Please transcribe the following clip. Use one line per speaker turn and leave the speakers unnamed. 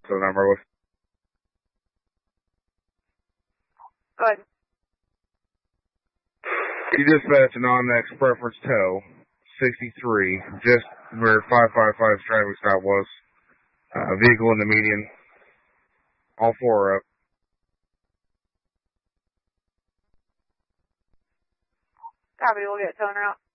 to the number with.
Go ahead.
You dispatching on next preference tow, 63, just where 555's traffic stop was. Vehicle in the median. All four are up.
Copy, we'll get towing out.